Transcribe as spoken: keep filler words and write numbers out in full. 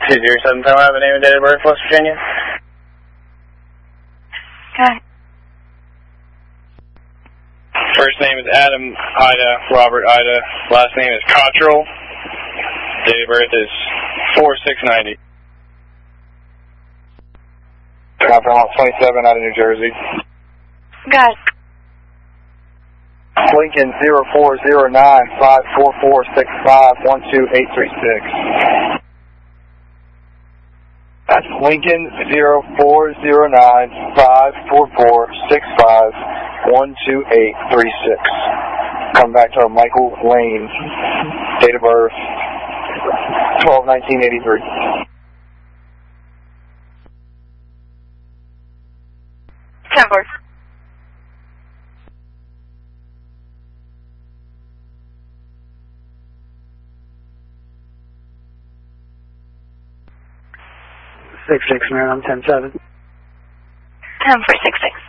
two zero seven, tell me the name and date of birth, West Virginia. Okay. First name is Adam Ida, Robert Ida. Last name is Cottrell. Date of birth is four six ninety. Copper twenty-seven out of New Jersey. Got it. Lincoln zero four zero nine five four four six five one two eight three six. That's Lincoln zero four zero nine five four four six five one two eight three six. Come back to our Michael Lane. Date of birth twelve nineteen eighty-three. ten four. six six, man, I'm ten seven. ten four six six.